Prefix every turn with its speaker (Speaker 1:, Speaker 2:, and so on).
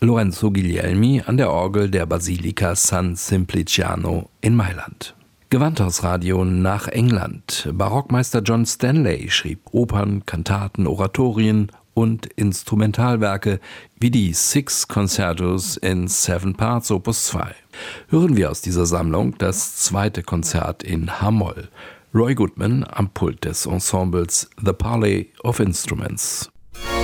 Speaker 1: Lorenzo Guglielmi an der Orgel der Basilika San Simpliciano in Mailand. Gewandhausradio nach England. Barockmeister John Stanley schrieb Opern, Kantaten, Oratorien und Instrumentalwerke wie die Six Concertos in 7 Parts Opus 2. Hören wir aus dieser Sammlung das 2. Konzert in H-Moll. Roy Goodman am Pult des Ensembles The Parley of Instruments.